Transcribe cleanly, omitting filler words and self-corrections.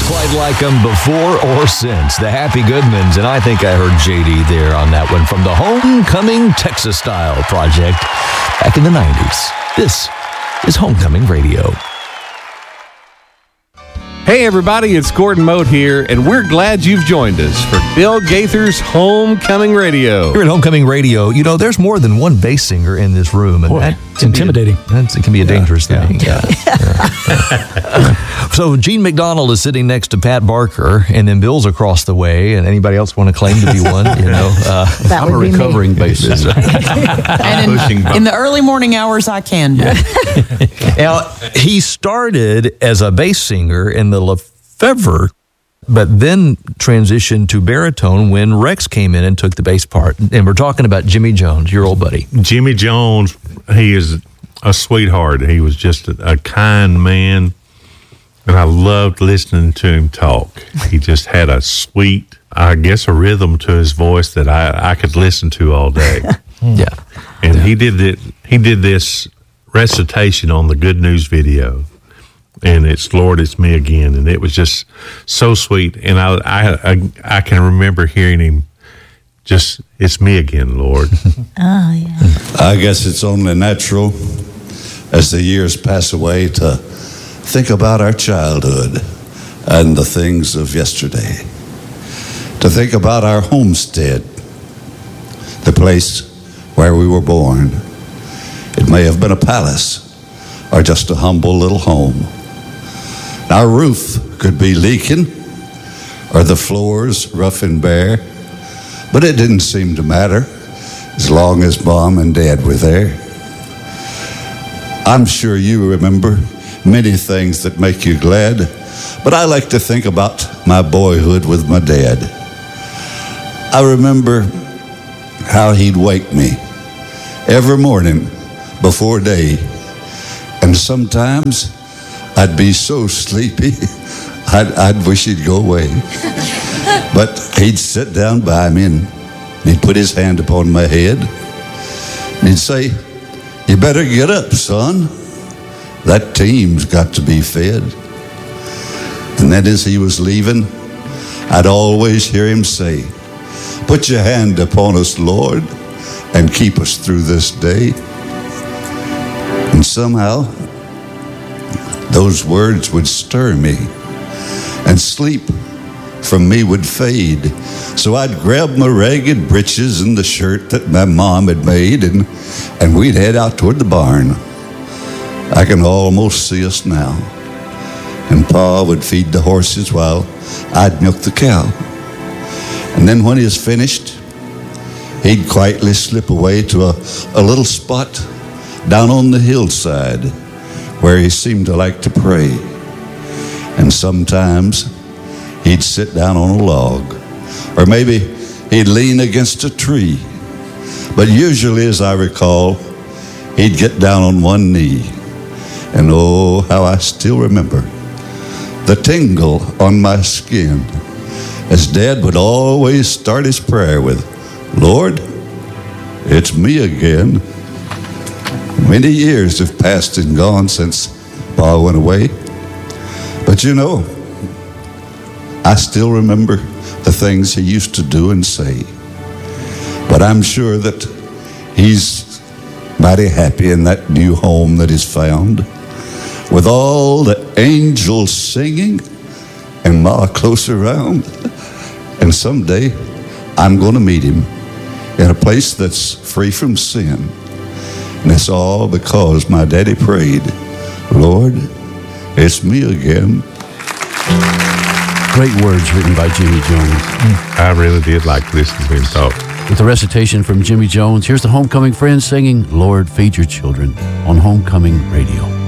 quite like them before or since. The Happy Goodmans, and I think I heard JD there on that one from the Homecoming Texas Style project back in the 90s. This is Homecoming Radio. Hey everybody, it's Gordon Mote here, and we're glad you've joined us for Bill Gaither's Homecoming Radio. Here at Homecoming Radio, you know, there's more than one bass singer in this room. And It's intimidating. It can be a dangerous thing. Yeah. So Gene McDonald is sitting next to Pat Barker, and then Bill's across the way. And anybody else want to claim to be one? You know, I'm a recovering bass singer. And in the early morning hours, I can do. Now, he started as a bass singer in the Lefevre, but then transitioned to baritone when Rex came in and took the bass part. And we're talking about Jimmy Jones, your old buddy. Jimmy Jones, he is a sweetheart. He was just a kind man, and I loved listening to him talk. He just had a sweet, I guess, a rhythm to his voice that I could listen to all day. Yeah. And he did this recitation on the Good News video. And it's Lord, It's Me Again, and it was just so sweet. And I can remember hearing him just, it's me again, Lord. Oh, yeah. I guess it's only natural as the years pass away to think about our childhood and the things of yesterday. To think about our homestead, the place where we were born. It may have been a palace or just a humble little home. Our roof could be leaking or the floors rough and bare, but it didn't seem to matter as long as Mom and Dad were there. I'm sure you remember many things that make you glad, but I like to think about my boyhood with my dad. I remember how he'd wake me every morning before day, and sometimes I'd be so sleepy, I'd wish he'd go away. But he'd sit down by me and he'd put his hand upon my head and he'd say, "You better get up, son. That team's got to be fed." And then as he was leaving, I'd always hear him say, "Put your hand upon us, Lord, and keep us through this day." And somehow, those words would stir me, and sleep from me would fade. So I'd grab my ragged breeches and the shirt that my mom had made, and we'd head out toward the barn. I can almost see us now. And Pa would feed the horses while I'd milk the cow. And then when he was finished, he'd quietly slip away to a little spot down on the hillside where he seemed to like to pray. And sometimes he'd sit down on a log, or maybe he'd lean against a tree. But usually, as I recall, he'd get down on one knee. And oh, how I still remember the tingle on my skin as Dad would always start his prayer with, "Lord, it's me again." Many years have passed and gone since Pa went away. But you know, I still remember the things he used to do and say. But I'm sure that he's mighty happy in that new home that he's found, with all the angels singing and Ma close around. And someday I'm going to meet him in a place that's free from sin. And it's all because my daddy prayed, "Lord, it's me again." Great words written by Jimmy Jones. I really did like listening to him talk. With the recitation from Jimmy Jones, here's the Homecoming Friends singing "Lord, Feed Your Children" on Homecoming Radio.